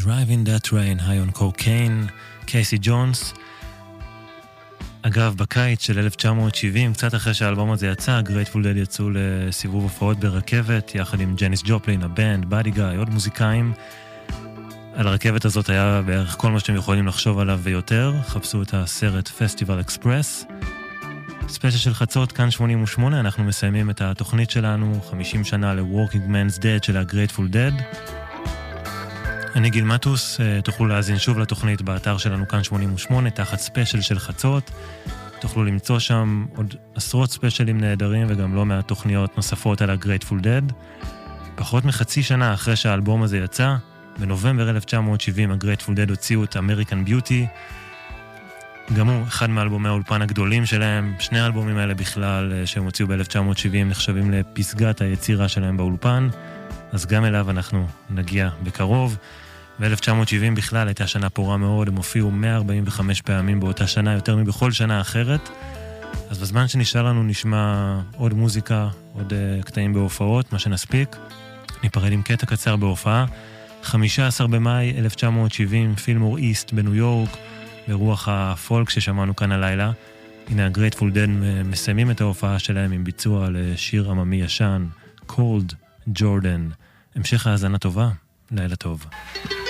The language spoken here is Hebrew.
Driving That Train, High on Cocaine, קייסי ג'ונס. אגב, בקיץ של 1970, קצת אחרי שהאלבום הזה יצא, גרייטפול דד יצאו לסיבוב הופעות ברכבת, יחד עם ג'ניס ג'ופלין, הבנד, באדי גאי, עוד מוזיקאים. על הרכבת הזאת היה בערך כל מה שאתם יכולים לחשוב עליו ויותר. חפשו את הסרט פסטיבל אקספרס. ספיישל של חצות, כאן 88, אנחנו מסיימים את התוכנית שלנו, 50 שנה ל-Working Man's Dead של ה-Grateful Dead. אני גיל מטוס, תוכלו להאזין שוב לתוכנית באתר שלנו כאן 88, תחת ספיישל של חצות. תוכלו למצוא שם עוד עשרות ספיישלים נהדרים וגם לא מעט תוכניות נוספות על ה-Grateful Dead. פחות מחצי שנה אחרי שהאלבום הזה יצא, בנובמבר 1970 ה-Grateful Dead הוציאו את American Beauty, גם הוא אחד מאלבומי האולפן הגדולים שלהם. שני האלבומים האלה בכלל שהם הוציאו ב-1970 נחשבים לפסגת היצירה שלהם באולפן, אז גם אליו אנחנו נגיע בקרוב. ב-1970 בכלל הייתה שנה פורה מאוד, הם הופיעו 145 פעמים באותה שנה, יותר מבכל שנה אחרת. אז בזמן שנשאר לנו נשמע עוד מוזיקה, עוד קטעים בהופעות, מה שנספיק. ניפרד עם קטע קצר בהופעה. 15 במאי 1970, פילמור איסט בניו יורק, ברוח הפולק ששמענו כאן הלילה. הנה ה-Grateful Dead מסיימים את ההופעה שלהם עם ביצוע לשיר עממי ישן, Cold Jordan. המשך האזנה טובה, לילה טוב.